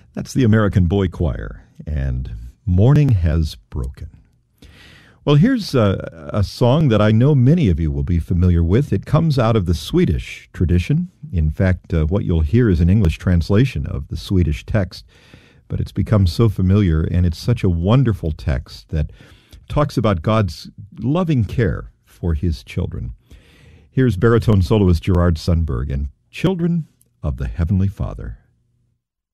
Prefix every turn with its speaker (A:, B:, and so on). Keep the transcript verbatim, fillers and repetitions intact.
A: That's the American Boy Choir, and Morning Has Broken. Well, here's a, a song that I know many of you will be familiar with. It comes out of the Swedish tradition. In fact, uh, what you'll hear is an English translation of the Swedish text, but it's become so familiar, and it's such a wonderful text that talks about God's loving care for his children. Here's baritone soloist Gerard Sundberg and Children of the Heavenly Father.